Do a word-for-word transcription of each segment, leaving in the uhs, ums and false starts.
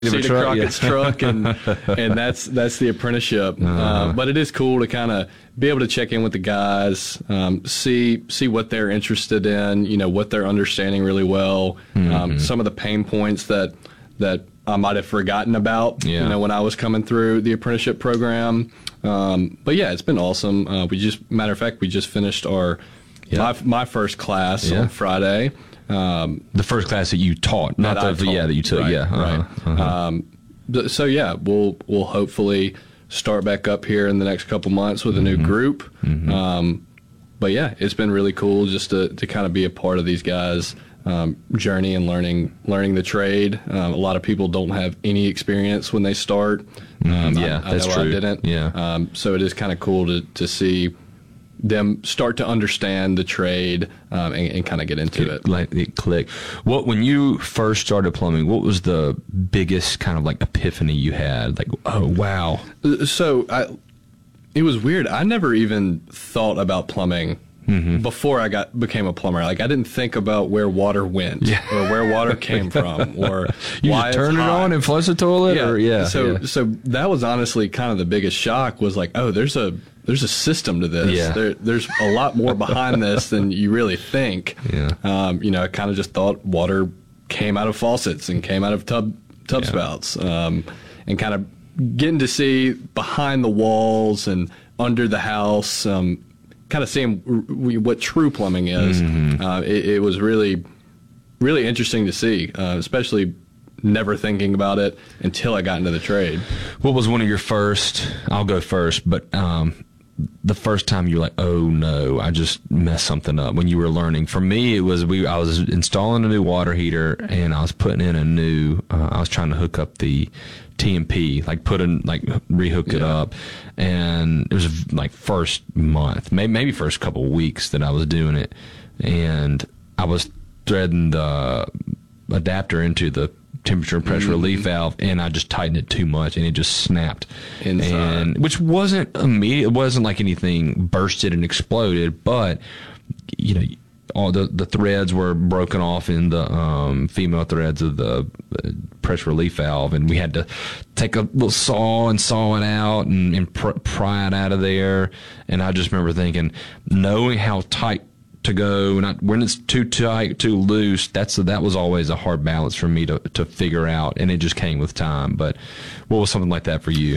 Cedar truck, Crockett's yeah. truck, and and that's that's the apprenticeship. Uh-huh. Uh, but it is cool to kind of be able to check in with the guys, um, see see what they're interested in, you know, what they're understanding really well, Mm-hmm. um, some of the pain points that that I might have forgotten about, Yeah. you know, when I was coming through the apprenticeship program. Um, but yeah, it's been awesome. Uh, we just, matter of fact, we just finished our Yeah. my my first class Yeah. on Friday. Um, The first class that you taught, not that I the taught. yeah that you took. Right, yeah, uh-huh, right. uh-huh. Um, th- so yeah, we'll we'll hopefully start back up here in the next couple months with a new group. Um, but yeah, it's been really cool just to to kind of be a part of these guys' um, journey and learning learning the trade. Um, a lot of people don't have any experience when they start. Um, yeah, I, I that's know true. I didn't. Yeah. Um, so it is kind of cool to to see them start to understand the trade um, and, and kind of get into it. Like it click. What when you first started plumbing? What was the biggest kind of like epiphany you had? Like, oh wow, So I, it was weird. I never even thought about plumbing before I got became a plumber. Like I didn't think about where water went or where water came from or you why just turn it's it hot. on and flush the toilet, Yeah. or yeah. So yeah. so that was honestly kind of the biggest shock. Was like, oh, there's a there's a system to this. Yeah. There, there's a lot more behind this than you really think. Yeah. Um, you know, I kind of just thought water came out of faucets and came out of tub tub Yeah. spouts, um, and kind of getting to see behind the walls and under the house, um, kind of seeing r- what true plumbing is. Mm-hmm. Uh, it, it was really, really interesting to see, uh, especially never thinking about it until I got into the trade. What was one of your first? I'll go first, but um, the first time you were like, oh no, I just messed something up when you were learning. For me, it was we. I was installing a new water heater and I was putting in a new. Uh, I was trying to hook up the T M P, like put in, like rehook it Yeah. up, and it was like first month, maybe maybe first couple of weeks that I was doing it, and I was threading the adapter into the temperature and pressure relief valve, and I just tightened it too much, and it just snapped. Inside. And which wasn't immediate. It wasn't like anything bursted and exploded, but you know, all the the threads were broken off in the um, female threads of the uh, pressure relief valve, and we had to take a little saw and saw it out and, and pr- pry it out of there. And I just remember thinking, knowing how tight to go, not when it's too tight, too loose. That's that was always a hard balance for me to to figure out, and it just came with time. But what was something like that for you?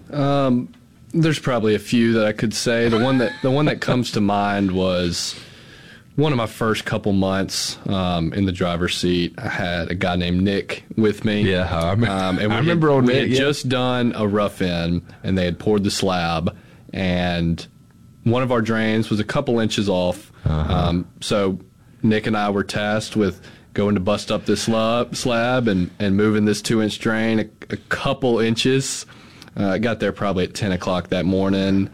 Um, there's probably a few that I could say. The one that the one that comes to mind was one of my first couple months um, in the driver's seat. I had a guy named Nick with me. Yeah, I remember- Um, and we I remember had, old we Nick, had yeah. just done a rough in, and they had poured the slab, and one of our drains was a couple inches off. Uh-huh. Um, so Nick and I were tasked with going to bust up this slab, slab and, and moving this two-inch drain a, a couple inches. Uh, I got there probably at ten o'clock that morning,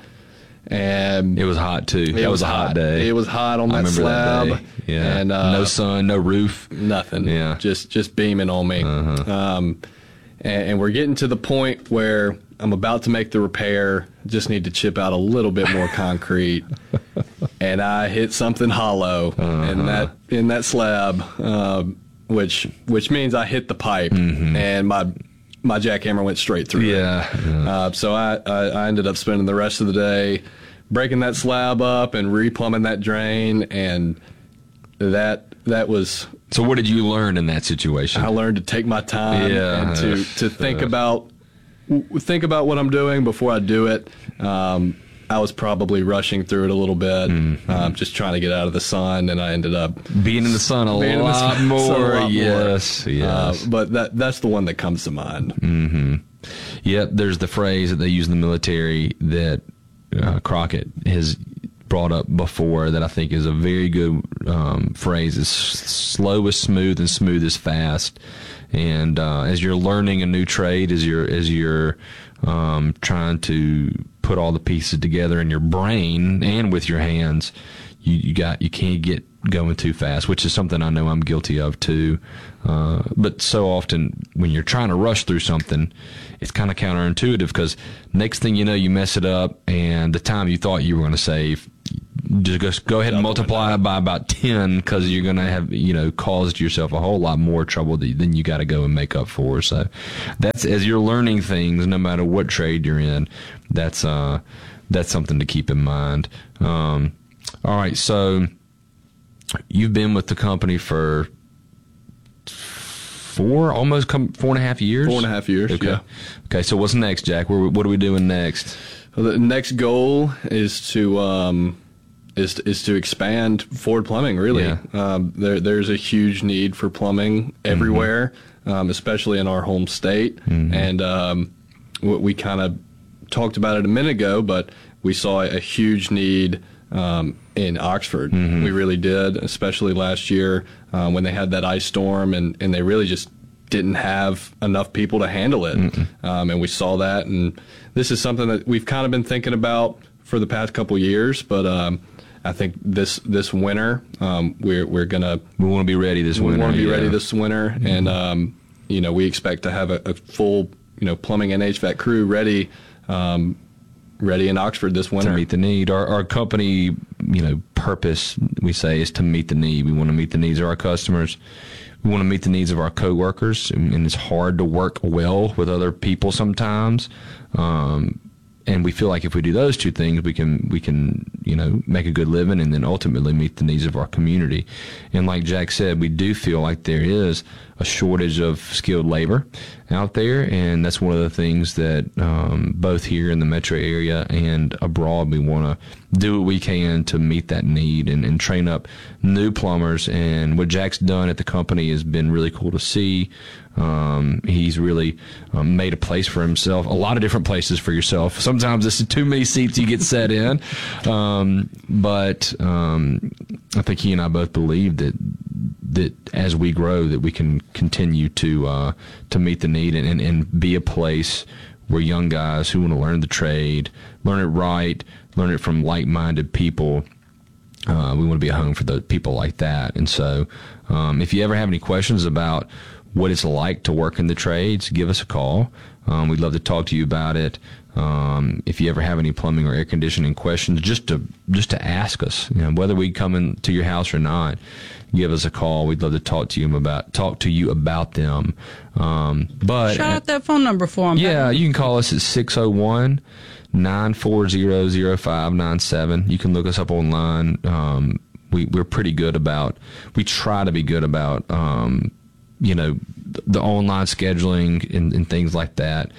and It was hot too. it That was a hot day. It was hot on I that remember slab. that day. Yeah, and uh, no sun, no roof. nothing. Yeah. just just beaming on me. Um, and, and we're getting to the point where I'm about to make the repair. Just need to chip out a little bit more concrete, and I hit something hollow in that in that slab, um, which which means I hit the pipe, and my my jackhammer went straight through. it. Yeah, yeah. Uh, so I, I, I ended up spending the rest of the day breaking that slab up and replumbing that drain, and that that was. So what did you learn in that situation? I learned to take my time Yeah. and to, to think about w- think about what I'm doing before I do it. Um, I was probably rushing through it a little bit, um, just trying to get out of the sun, and I ended up Being in the sun a being in the lot sun- more. sun a lot more. Yes, yes. Uh, but that that's the one that comes to mind. Yep, there's the phrase that they use in the military that uh, Crockett has brought up before that I think is a very good um, phrase. Is slow is smooth and smooth is fast. And uh, as you're learning a new trade, as you're as you're um, trying to put all the pieces together in your brain and with your hands, you, you got you can't get going too fast, which is something I know I'm guilty of too. Uh, but so often when you're trying to rush through something, it's kind of counterintuitive because next thing you know, you mess it up, and the time you thought you were going to save, just go ahead and multiply it by about ten, because you're going to have, you know, caused yourself a whole lot more trouble than you got to go and make up for. So that's, as you're learning things, no matter what trade you're in, that's uh that's something to keep in mind. Um, all right, so you've been with the company for four, almost come four and a half years. Four and a half years. Okay. Yeah. Okay. So what's next, Jack? What, what are we doing next? Well, the next goal is to um, is to, is to expand Ford Plumbing. Really, Yeah. um, there there's a huge need for plumbing everywhere, mm-hmm. um, especially in our home state. Mm-hmm. And um, we, we kind of talked about it a minute ago, but we saw a huge need um, in Oxford. Mm-hmm. We really did, especially last year uh, when they had that ice storm, and, and they really just didn't have enough people to handle it. Um, and we saw that, and this is something that we've kind of been thinking about for the past couple years, but um, I think this this winter um, we're we're gonna we want to be ready this we winter. We want to be yeah. ready this winter, mm-hmm. and um, you know, we expect to have a, a full you know plumbing and H V A C crew ready. Um, ready in Oxford this winter to meet the need. Our, our company, you know, purpose, we say, is to meet the need. We want to meet the needs of our customers. We want to meet the needs of our coworkers, and, and it's hard to work well with other people sometimes. Um, and we feel like if we do those two things, we can we can you know make a good living, and then ultimately meet the needs of our community. And like Jack said, we do feel like there is a shortage of skilled labor out there, and that's one of the things that um, both here in the metro area and abroad, we want to do what we can to meet that need and, and train up new plumbers. And what Jack's done at the company has been really cool to see. Um, he's really um, made a place for himself, a lot of different places for yourself. Sometimes it's too many seats you get set in, um, but um, I think he and I both believe that that as we grow, that we can continue to uh, to meet the need and, and, and be a place where young guys who want to learn the trade, learn it right, learn it from like-minded people. Uh, we want to be a home for the people like that. And so um, if you ever have any questions about what it's like to work in the trades, give us a call. Um, we'd love to talk to you about it. Um, if you ever have any plumbing or air conditioning questions, just to just to ask us, you know, whether we come into your house or not, give us a call. We'd love to talk to you about talk to you about them. Um, but shout out that phone number for them. Yeah, you can call us at six oh one, nine four zero, zero five nine seven. You can look us up online. Um, we we're pretty good about. We try to be good about. Um, you know, the online scheduling and, and things like that.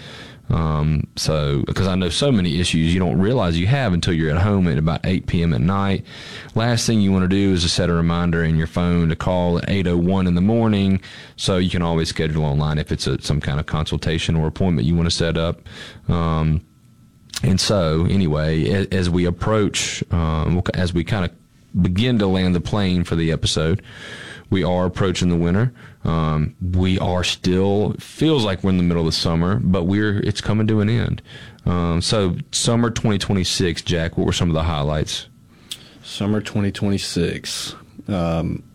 Um, so, because I know so many issues you don't realize you have until you're at home at about eight p.m. at night. Last thing you want to do is to set a reminder in your phone to call at eight oh one in the morning, so you can always schedule online if it's a, some kind of consultation or appointment you want to set up. Um, and so, anyway, as, as we approach, um, as we kind of begin to land the plane for the episode, we are approaching the winter. Um, we are still, feels like we're in the middle of the summer, but we're it's coming to an end. Um, so summer twenty twenty-six, Jack, what were some of the highlights? Summer twenty twenty-six. Um,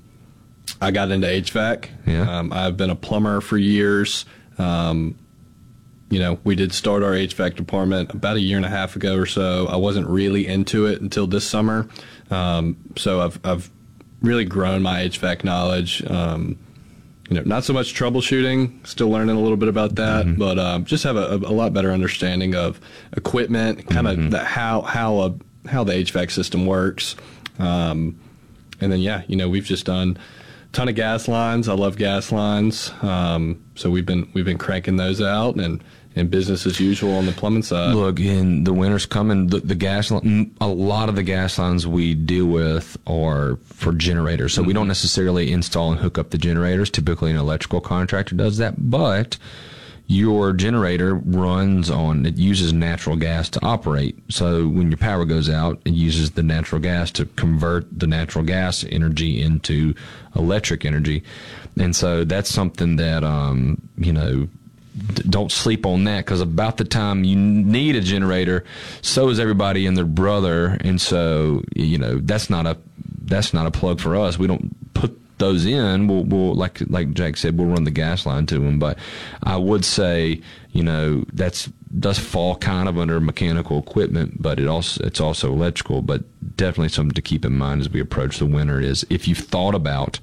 I got into H V A C. Yeah. Um, I've been a plumber for years. Um, you know, we did start our H V A C department about a year and a half ago or so. I wasn't really into it until this summer. Um, so I've, I've really grown my H V A C knowledge. Um, you know, not so much troubleshooting, still learning a little bit about that, mm-hmm. but um, just have a, a lot better understanding of equipment, kind of mm-hmm. the, how how a, how the H V A C system works. Um, and then, yeah, you know, we've just done a ton of gas lines. I love gas lines. Um, so we've been we've been cranking those out, and and business as usual on the plumbing side. Look, in the winter's coming, the, the gas, a lot of the gas lines we deal with are for generators. So mm-hmm. we don't necessarily install and hook up the generators. Typically an electrical contractor does that, but your generator runs on, it uses natural gas to operate. So when your power goes out, it uses the natural gas to convert the natural gas energy into electric energy. And so that's something that, um, you know, don't sleep on that, because about the time you need a generator, so is everybody and their brother. And so, you know, that's not a that's not a plug for us. We don't put those in. We'll, we'll like like Jack said, we'll run the gas line to them. But I would say, you know, that's does fall kind of under mechanical equipment, but it also it's also electrical. But definitely something to keep in mind as we approach the winter is if you've thought about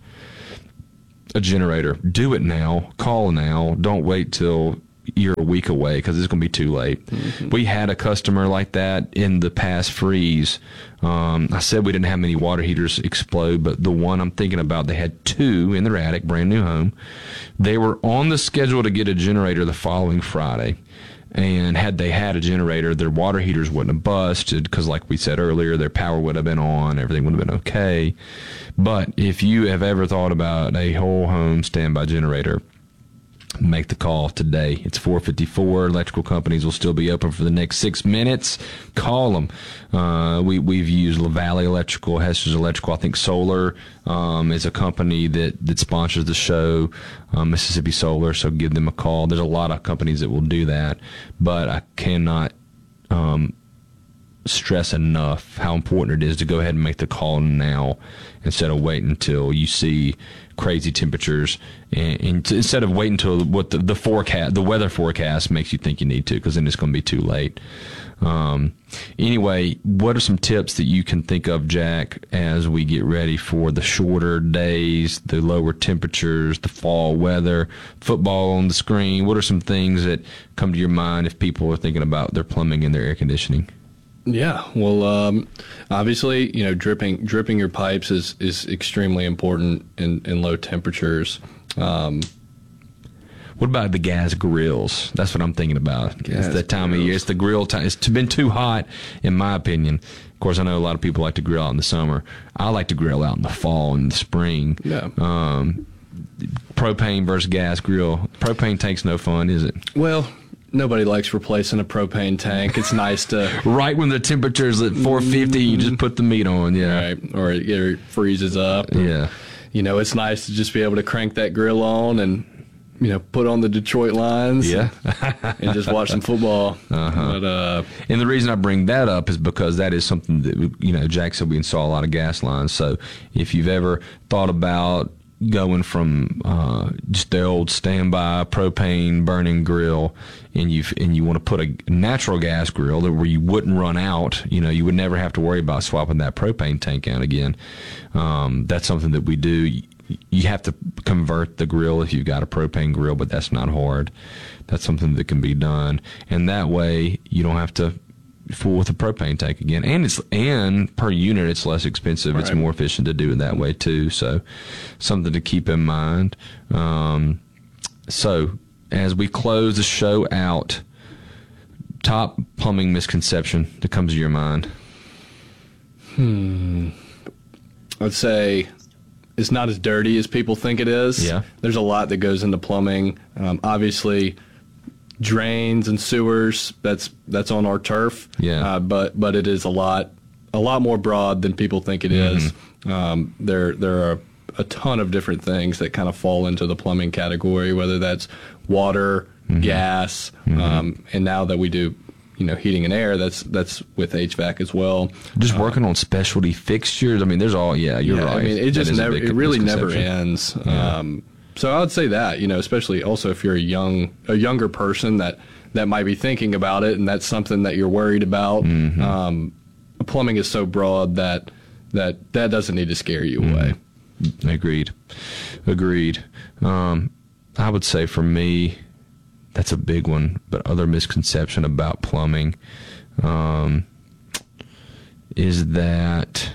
a generator, do it now. Call now. Don't wait till you're a week away because it's going to be too late. Mm-hmm. We had a customer like that in the past freeze. Um, I said we didn't have many water heaters explode, but the one I'm thinking about, they had two in their attic, brand new home. They were on the schedule to get a generator the following Friday. And had they had a generator, their water heaters wouldn't have busted because, like we said earlier, their power would have been on. Everything would have been okay. But if you have ever thought about a whole home standby generator, make the call today. It's four fifty-four. Electrical companies will still be open for the next six minutes. Call them. Uh, we, we've used LaValle Electrical, Hester's Electrical. I think Solar um, is a company that, that sponsors the show, um, Mississippi Solar, so give them a call. There's a lot of companies that will do that, but I cannot um, stress enough how important it is to go ahead and make the call now instead of waiting until you see crazy temperatures, and, and to, instead of waiting until what the, the forecast, the weather forecast makes you think you need to, because then it's going to be too late. Um, anyway, what are some tips that you can think of, Jack, as we get ready for the shorter days, the lower temperatures, the fall weather, football on the screen? What are some things that come to your mind if people are thinking about their plumbing and their air conditioning? Yeah, well, um, obviously, you know, dripping dripping your pipes is, is extremely important in, in low temperatures. Um, what about the gas grills? That's what I'm thinking about. Gas it's that time grills. of year. It's the grill time. It's been too hot, in my opinion. Of course, I know a lot of people like to grill out in the summer. I like to grill out in the fall and the spring. Yeah. Um, propane versus gas grill. Propane tank's no fun, is it? Well, nobody likes replacing a propane tank. It's nice to... right when the temperature's at four fifty, you just put the meat on, yeah. Right, or it, it freezes up. Yeah. You know, it's nice to just be able to crank that grill on and, you know, put on the Detroit Lions. Yeah. and, and just watch some football. Uh-huh. But, uh, and the reason I bring that up is because that is something that, you know, Jack said we install a lot of gas lines. So if you've ever thought about going from uh, just the old standby propane burning grill, and you and you want to put a natural gas grill that where you wouldn't run out, you know, you would never have to worry about swapping that propane tank out again. Um, that's something that we do. You have to convert the grill if you've got a propane grill, but that's not hard. That's something that can be done, and that way you don't have to fool with a propane tank again. And it's and per unit it's less expensive. Right. It's more efficient to do it that way too. So something to keep in mind. Um, so as we close the show out, top plumbing misconception that comes to your mind? Hmm. I'd say it's not as dirty as people think it is. Yeah. There's a lot that goes into plumbing. Um, obviously, drains and sewers, that's that's on our turf. Yeah. Uh, but but it is a lot a lot more broad than people think it mm-hmm. is. Um, there there are a ton of different things that kind of fall into the plumbing category, whether that's water, mm-hmm. gas, mm-hmm. Um, and now that we do, you know, heating and air, that's that's with H V A C as well. Just uh, working on specialty fixtures. I mean, there's all. Yeah, you're yeah, right. I mean, it just never. It really never misconception. ends. Yeah. Um, so I would say that, you know, especially also if you're a young a younger person that that might be thinking about it, and that's something that you're worried about. Mm-hmm. Um, plumbing is so broad that that that doesn't need to scare you mm-hmm. away. Agreed. Agreed. Um, I would say for me, that's a big one. But other misconception about plumbing um, is that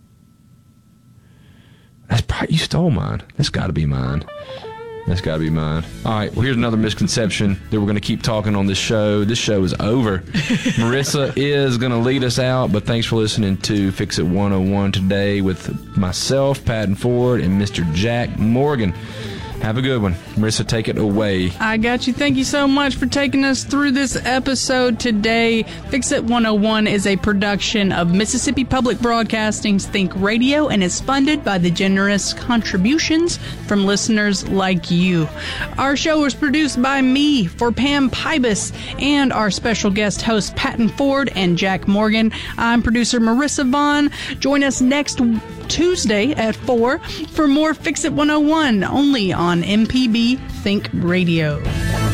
that's probably, you stole mine. That's got to be mine. That's got to be mine. All right, well, here's another misconception that we're going to keep talking on this show. This show is over. Marissa is going to lead us out, but thanks for listening to Fix It one oh one today with myself, Patton Ford, and Mister Jack Morgan. Have a good one. Marissa, take it away. I got you. Thank you so much for taking us through this episode today. Fix It one oh one is a production of Mississippi Public Broadcasting's Think Radio and is funded by the generous contributions from listeners like you. Our show was produced by me for Pam Pybus and our special guest hosts Patton Ford and Jack Morgan. I'm producer Marissa Vaughn. Join us next Tuesday at four for more Fix It one oh one, only on M P B Think Radio.